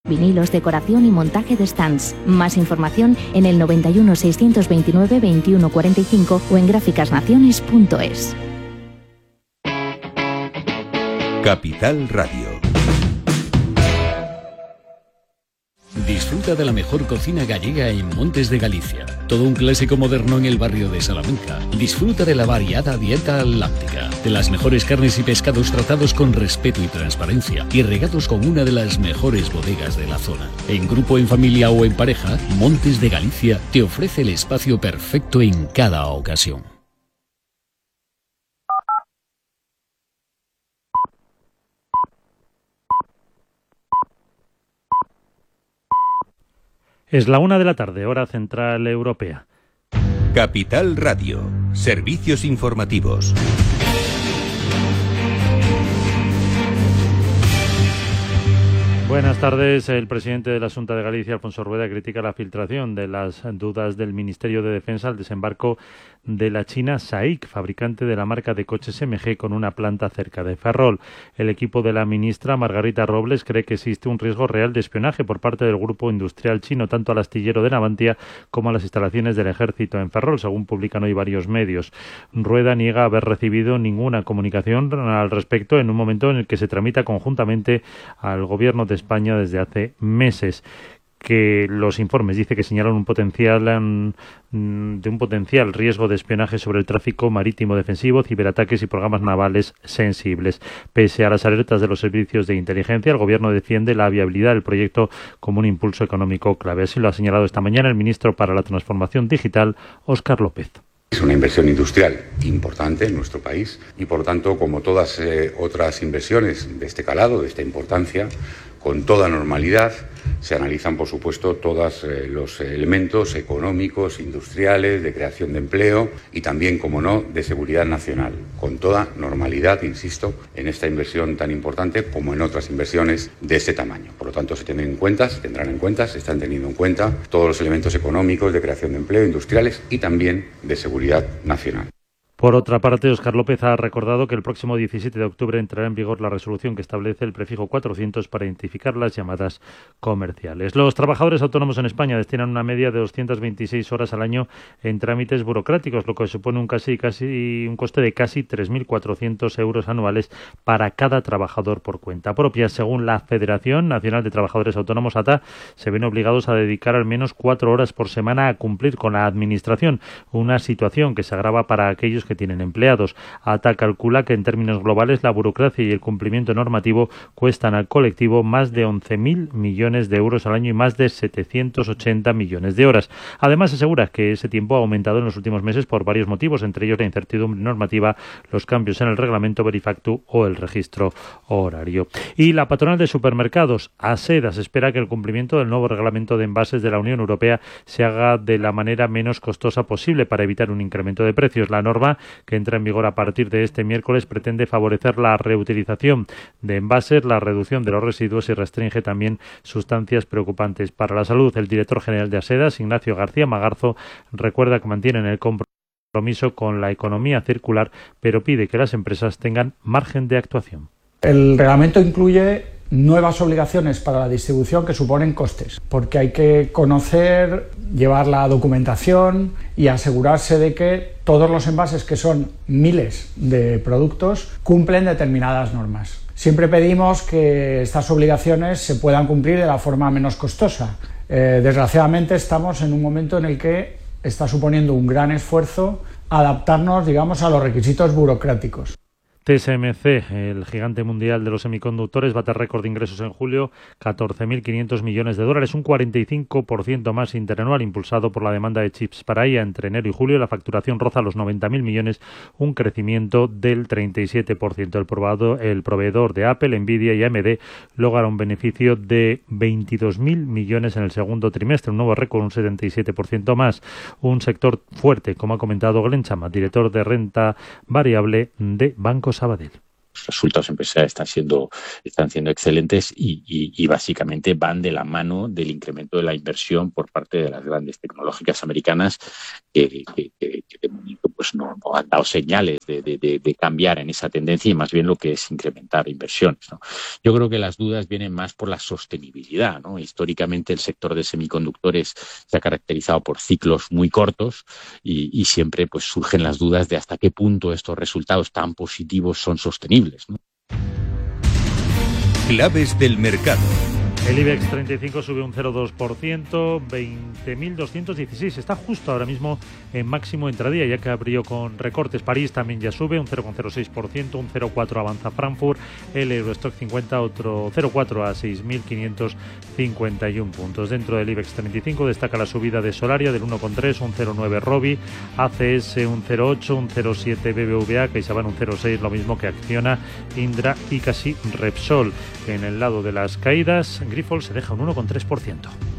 Vinilos, decoración y montaje de stands. Más información en el 91 629 21 45 o en gráficasnaciones.es. Capital Radio. Disfruta de la mejor cocina gallega en Montes de Galicia. Todo un clásico moderno en el barrio de Salamanca. Disfruta de la variada dieta atlántica, de las mejores carnes y pescados tratados con respeto y transparencia y regados con una de las mejores bodegas de la zona. En grupo, en familia o en pareja, Montes de Galicia te ofrece el espacio perfecto en cada ocasión. Es la 1 de la tarde, hora central europea. Capital Radio, servicios informativos. Buenas tardes. El presidente de la Xunta de Galicia, Alfonso Rueda, critica la filtración de las dudas del Ministerio de Defensa al desembarco de la China SAIC, fabricante de la marca de coches MG con una planta cerca de Ferrol. El equipo de la ministra Margarita Robles cree que existe un riesgo real de espionaje por parte del grupo industrial chino, tanto al astillero de Navantia como a las instalaciones del ejército en Ferrol, según publican hoy varios medios. Rueda niega haber recibido ninguna comunicación al respecto en un momento en el que se tramita conjuntamente al gobierno de España desde hace meses. Que los informes dice que señalan un potencial riesgo de espionaje sobre el tráfico marítimo defensivo, ciberataques y programas navales sensibles. Pese a las alertas de los servicios de inteligencia, el Gobierno defiende la viabilidad del proyecto como un impulso económico clave. Así lo ha señalado esta mañana el ministro para la Transformación Digital, Óscar López. Es una inversión industrial importante en nuestro país y, por tanto, como todas otras inversiones de este calado, de esta importancia, con toda normalidad se analizan, por supuesto, todos los elementos económicos, industriales, de creación de empleo y también, como no, de seguridad nacional. Con toda normalidad, insisto, en esta inversión tan importante como en otras inversiones de este tamaño. Por lo tanto, se están teniendo en cuenta todos los elementos económicos, de creación de empleo, industriales y también de seguridad nacional. Por otra parte, Óscar López ha recordado que el próximo 17 de octubre entrará en vigor la resolución que establece el prefijo 400 para identificar las llamadas comerciales. Los trabajadores autónomos en España destinan una media de 226 horas al año en trámites burocráticos, lo que supone un coste de casi 3.400 euros anuales para cada trabajador por cuenta propia. Según la Federación Nacional de Trabajadores Autónomos, ATA, se ven obligados a dedicar al menos 4 horas por semana a cumplir con la administración, una situación que se agrava para aquellos que tienen empleados. ATA calcula que en términos globales la burocracia y el cumplimiento normativo cuestan al colectivo más de 11.000 millones de euros al año y más de 780 millones de horas. Además, asegura que ese tiempo ha aumentado en los últimos meses por varios motivos, entre ellos la incertidumbre normativa, los cambios en el reglamento Verifactu o el registro horario. Y la patronal de supermercados, Asedas, espera que el cumplimiento del nuevo reglamento de envases de la Unión Europea se haga de la manera menos costosa posible para evitar un incremento de precios. La norma, que entra en vigor a partir de este miércoles, pretende favorecer la reutilización de envases, la reducción de los residuos y restringe también sustancias preocupantes para la salud. El director general de Asedas, Ignacio García Magarzo, recuerda que mantienen el compromiso con la economía circular, pero pide que las empresas tengan margen de actuación. El reglamento incluye nuevas obligaciones para la distribución que suponen costes, porque hay que conocer, llevar la documentación y asegurarse de que todos los envases, que son miles de productos, cumplen determinadas normas. Siempre pedimos que estas obligaciones se puedan cumplir de la forma menos costosa. Desgraciadamente estamos en un momento en el que está suponiendo un gran esfuerzo adaptarnos, a los requisitos burocráticos. TSMC, el gigante mundial de los semiconductores, bate récord de ingresos en julio, 14.500 millones de dólares, un 45% más interanual, impulsado por la demanda de chips para IA. Entre enero y julio la facturación roza los 90.000 millones, un crecimiento del 37%. El proveedor de Apple, Nvidia y AMD logra un beneficio de 22.000 millones en el segundo trimestre, un nuevo récord, un 77% más. Un sector fuerte, como ha comentado Glenn Chama, director de renta variable de Banco Sabadell. Los resultados empresariales están siendo excelentes y básicamente van de la mano del incremento de la inversión por parte de las grandes tecnológicas americanas que de momento pues no han dado señales de cambiar en esa tendencia y más bien lo que es incrementar inversiones, ¿no? Yo creo que las dudas vienen más por la sostenibilidad, ¿no? Históricamente el sector de semiconductores se ha caracterizado por ciclos muy cortos y siempre pues surgen las dudas de hasta qué punto estos resultados tan positivos son sostenibles, ¿no? Claves del mercado. El IBEX 35 sube un 0,2%, 20.216. Está justo ahora mismo en máximo intradía, ya que abrió con recortes. París también ya sube un 0,06%, un 0,4% avanza Frankfurt. El Eurostock 50 otro 0,4 a 6.551 puntos. Dentro del IBEX 35 destaca la subida de Solaria del 1,3, un 0,9 Robi, ACS un 0,8, un 0,7 BBVA, CaixaBank un 0,6, lo mismo que Acciona, Indra y casi Repsol. En el lado de las caídas, Grifols se deja un 1,3%.